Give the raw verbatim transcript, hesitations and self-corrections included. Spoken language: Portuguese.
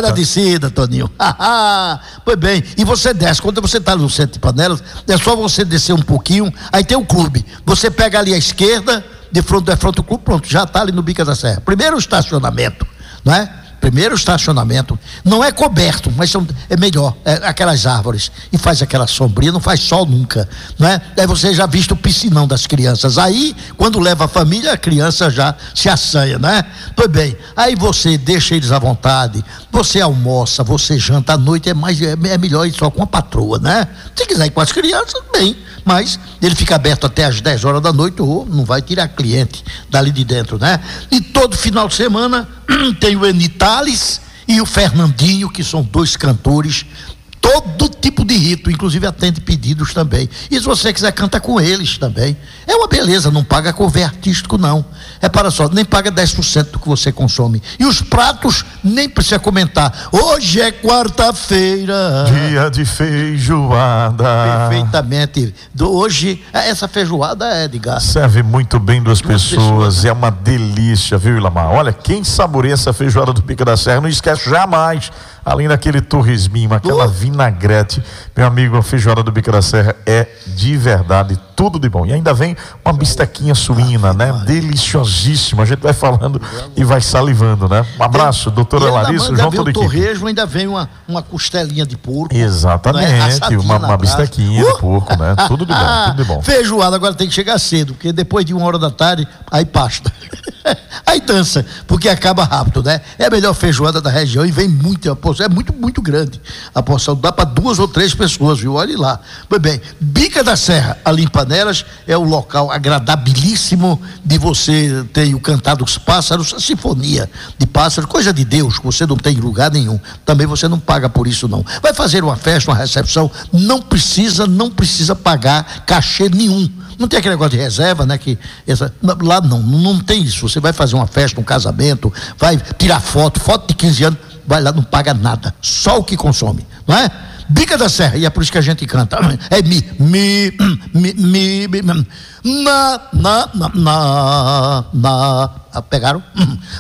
Olha a descida, Toninho. Pois bem, e você desce, quando você está no centro de Panelas, é só você descer um pouquinho, aí tem o clube. Você pega ali à esquerda, de frente do frente do clube, pronto, já está ali no Bica da Serra. Primeiro estacionamento, não é? Primeiro estacionamento, não é coberto, mas são, é melhor, é, aquelas árvores, e faz aquela sombria, não faz sol nunca, não é? Aí você já visto o piscinão das crianças, aí quando leva a família, a criança já se assanha, né? Pois bem, aí você deixa eles à vontade, você almoça, você janta à noite, é, mais, é, é melhor ir só com a patroa, né? Se quiser ir com as crianças, bem, mas ele fica aberto até às dez horas da noite, ou não vai tirar cliente dali de dentro, né? E todo final de semana tem o Eni Tales e o Fernandinho, que são dois cantores, todo tipo de rito, inclusive atende pedidos também. E se você quiser, canta com eles também. É uma beleza, não paga cover artístico, não. É para só, nem paga dez por cento do que você consome. E os pratos, nem precisa comentar. Hoje é quarta-feira. Dia de feijoada. Perfeitamente. Do, hoje, essa feijoada é de gato. Serve muito bem duas, duas pessoas, pessoas, é uma delícia, viu, Ilamar? Olha, quem saboreia essa feijoada do Bica da Serra, não esquece jamais. Além daquele torresminho, aquela uh. vinagrete, meu amigo, a feijoada do Bica da Serra é de verdade tudo de bom. E ainda vem uma bistequinha suína, né? Deliciosíssima. A gente vai falando e vai salivando, né? Um abraço, doutora Larissa, João todo equipe. Torresmo, ainda vem uma, uma costelinha de porco. Exatamente, né? uma, uma bistequinha uh. de porco, né? Tudo de bom, tudo de bom. Feijoada agora tem que chegar cedo, porque depois de uma hora da tarde, aí pasta. Aí dança, porque acaba rápido, né? É a melhor feijoada da região e vem muito, a porção é muito, muito grande. A porção dá para duas ou três pessoas, viu? Olhe lá. Pois bem, Bica da Serra, ali em Panelas, é o local agradabilíssimo de você ter o cantar dos pássaros, a sinfonia de pássaros, coisa de Deus, que você não tem em lugar nenhum. Também você não paga por isso, não. Vai fazer uma festa, uma recepção, não precisa, não precisa pagar cachê nenhum. Não tem aquele negócio de reserva, né? Que essa, lá não, não tem isso. Você vai fazer uma festa, um casamento, vai tirar foto, foto de quinze anos, vai lá, não paga nada, só o que consome, não é? Bica da Serra, e é por isso que a gente canta. É mi, mi, mi, mi, mi na, na, na, na, na. Pegaram?